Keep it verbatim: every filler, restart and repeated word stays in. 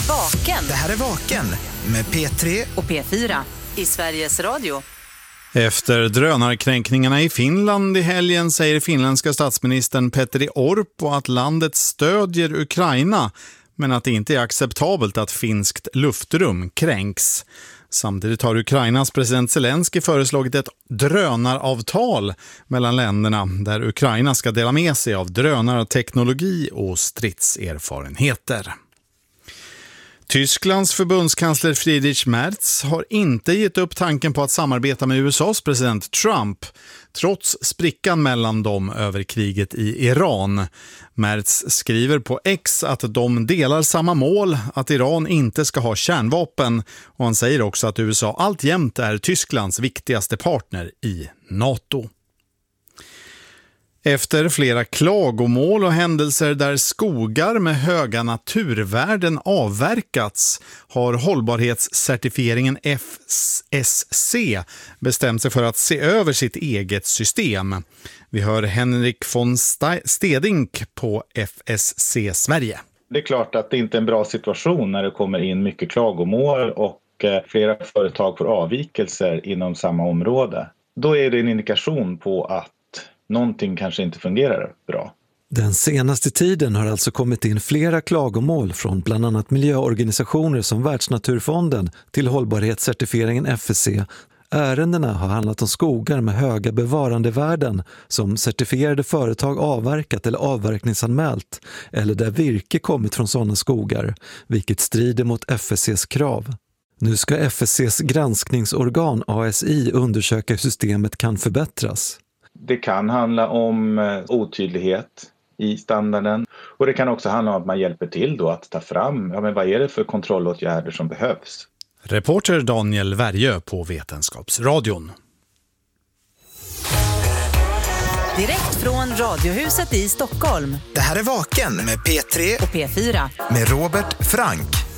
Vaken. Det här är Vaken med P tre och P fyra i Sveriges Radio. Efter drönarkränkningarna i Finland i helgen säger finländska statsministern Petteri Orpo att landet stödjer Ukraina, men att det inte är acceptabelt att finskt luftrum kränks. Samtidigt har Ukrainas president Zelensky föreslagit ett drönaravtal mellan länderna där Ukraina ska dela med sig av drönarteknologi och stridserfarenheter. Tysklands förbundskansler Friedrich Merz har inte gett upp tanken på att samarbeta med U S A:s president Trump, trots sprickan mellan dem över kriget i Iran. Merz skriver på X att de delar samma mål, att Iran inte ska ha kärnvapen, och han säger också att U S A alltjämt är Tysklands viktigaste partner i NATO. Efter flera klagomål och händelser där skogar med höga naturvärden avverkats har hållbarhetscertifieringen F S C bestämt sig för att se över sitt eget system. Vi hör Henrik von Stedink på F S C Sverige. Det är klart att det inte är en bra situation när det kommer in mycket klagomål och flera företag får avvikelser inom samma område. Då är det en indikation på att någonting kanske inte fungerar bra. Den senaste tiden har alltså kommit in flera klagomål från bland annat miljöorganisationer som Världsnaturfonden till hållbarhetscertifieringen F S C. Ärendena har handlat om skogar med höga bevarandevärden som certifierade företag avverkat eller avverkningsanmält, eller där virke kommit från sådana skogar, vilket strider mot F S C:s krav. Nu ska F S C:s granskningsorgan A S I undersöka hur systemet kan förbättras. Det kan handla om otydlighet i standarden, och det kan också handla om att man hjälper till då att ta fram, ja men vad är det för kontrollåtgärder som behövs. Reporter Daniel Värjö på Vetenskapsradion. Direkt från Radiohuset i Stockholm. Det här är Vaken med P tre och P fyra med Robert Frank.